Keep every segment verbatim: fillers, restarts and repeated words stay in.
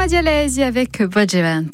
Salma Dialesi avec Bogevent.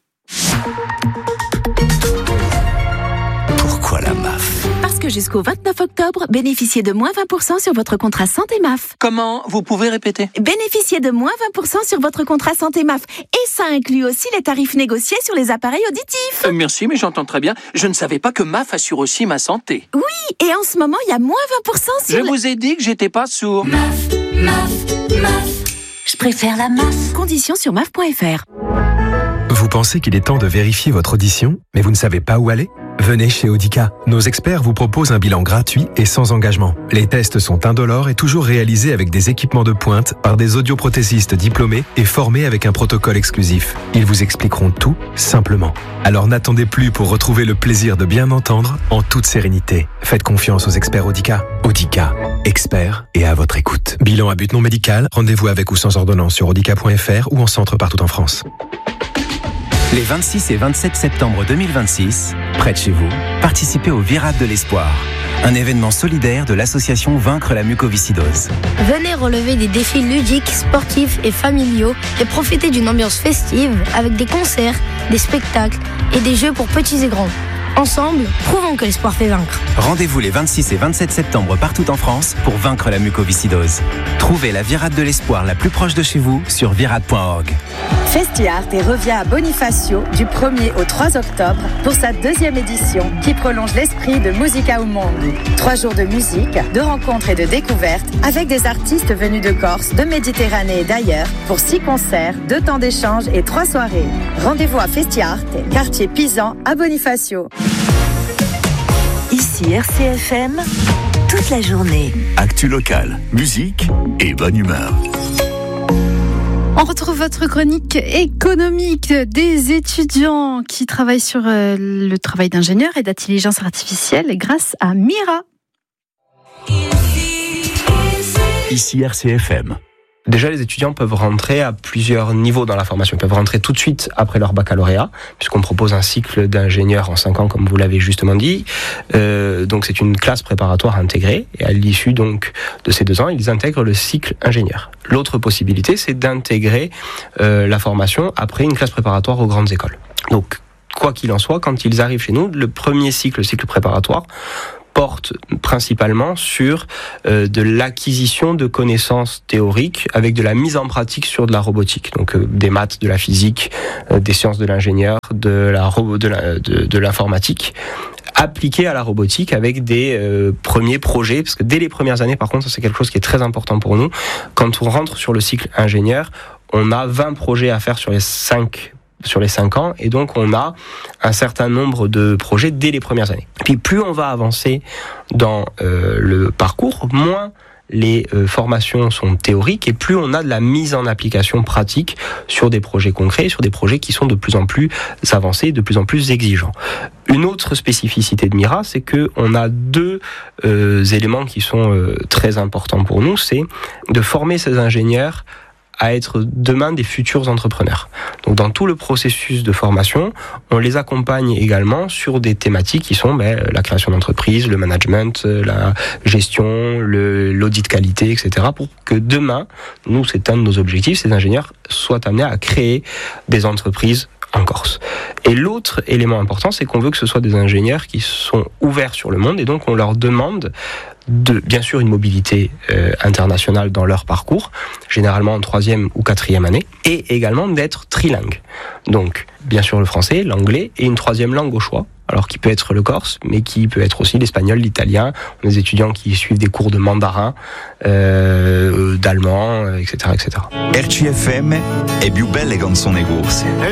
Pourquoi la M A F ? Parce que jusqu'au vingt-neuf octobre, bénéficiez de moins vingt pour cent sur votre contrat santé M A F. Comment ? Vous pouvez répéter ? Bénéficiez de moins vingt pour cent sur votre contrat santé M A F. Et ça inclut aussi les tarifs négociés sur les appareils auditifs. Euh, merci, mais j'entends très bien. Je ne savais pas que M A F assure aussi ma santé. Oui, et en ce moment, il y a moins vingt pour cent sur... Je le... vous ai dit que j'étais pas sourd. M A F, M A F, M A F. Je préfère la M A F. Conditions sur M A F point F R. Vous pensez qu'il est temps de vérifier votre audition, mais vous ne savez pas où aller ? Venez chez Audica. Nos experts vous proposent un bilan gratuit et sans engagement. Les tests sont indolores et toujours réalisés avec des équipements de pointe par des audioprothésistes diplômés et formés avec un protocole exclusif. Ils vous expliqueront tout simplement. Alors n'attendez plus pour retrouver le plaisir de bien entendre en toute sérénité. Faites confiance aux experts Audica. Audica, experts et à votre écoute. Bilan à but non médical, rendez-vous avec ou sans ordonnance sur audica point F R ou en centre partout en France. Les vingt-six et vingt-sept septembre deux mille vingt-six, près de chez vous, participez au Virade de l'Espoir, un événement solidaire de l'association Vaincre la mucoviscidose. Venez relever des défis ludiques, sportifs et familiaux et profiter d'une ambiance festive avec des concerts, des spectacles et des jeux pour petits et grands. Ensemble, prouvons que l'espoir fait vaincre. Rendez-vous les vingt-six et vingt-sept septembre partout en France pour vaincre la mucoviscidose. Trouvez la Virade de l'Espoir la plus proche de chez vous sur virade point org. Festiart revient à Bonifacio du premier au trois octobre pour sa deuxième édition qui prolonge l'esprit de Musica au Monde. Trois jours de musique, de rencontres et de découvertes avec des artistes venus de Corse, de Méditerranée et d'ailleurs pour six concerts, deux temps d'échange et trois soirées. Rendez-vous à Festiart, quartier Pisan à Bonifacio. Ici R C F M, toute la journée. Actu locale, musique et bonne humeur. On retrouve votre chronique économique des étudiants qui travaillent sur euh, le travail d'ingénieur et d'intelligence artificielle grâce à Mira. Ici R C F M. Déjà, les étudiants peuvent rentrer à plusieurs niveaux dans la formation. Ils peuvent rentrer tout de suite après leur baccalauréat, puisqu'on propose un cycle d'ingénieur en cinq ans, comme vous l'avez justement dit. Euh, donc, c'est une classe préparatoire intégrée. Et à l'issue donc de ces deux ans, ils intègrent le cycle ingénieur. L'autre possibilité, c'est d'intégrer euh, la formation après une classe préparatoire aux grandes écoles. Donc, quoi qu'il en soit, quand ils arrivent chez nous, le premier cycle, le cycle préparatoire, porte principalement sur euh, de l'acquisition de connaissances théoriques avec de la mise en pratique sur de la robotique, donc euh, des maths, de la physique, euh, des sciences de l'ingénieur, de la ro- de, la, de, de l'informatique, appliquées à la robotique avec des euh, premiers projets, parce que dès les premières années, par contre, ça c'est quelque chose qui est très important pour nous. Quand on rentre sur le cycle ingénieur, on a vingt projets à faire sur les cinq sur les cinq ans, et donc on a un certain nombre de projets dès les premières années. Puis plus on va avancer dans euh, le parcours, moins les euh, formations sont théoriques et plus on a de la mise en application pratique sur des projets concrets, sur des projets qui sont de plus en plus avancés, de plus en plus exigeants. Une autre spécificité de Mira, c'est que on a deux euh, éléments qui sont euh, très importants pour nous, c'est de former ces ingénieurs à être demain des futurs entrepreneurs. Donc dans tout le processus de formation, on les accompagne également sur des thématiques qui sont ben, la création d'entreprise, le management, la gestion, le, l'audit qualité, et cetera. Pour que demain, nous, c'est un de nos objectifs, ces ingénieurs soient amenés à créer des entreprises en Corse. Et l'autre élément important, c'est qu'on veut que ce soit des ingénieurs qui sont ouverts sur le monde, et donc on leur demande de, bien sûr, une mobilité euh, internationale dans leur parcours, généralement en troisième ou quatrième année, et également d'être trilingue. Donc, bien sûr, le français, l'anglais, et une troisième langue au choix, alors qui peut être le corse, mais qui peut être aussi l'espagnol, l'italien. On a des étudiants qui suivent des cours de mandarin, euh, d'allemand, et cetera, et cetera. R C F M è più belle canzoni corse.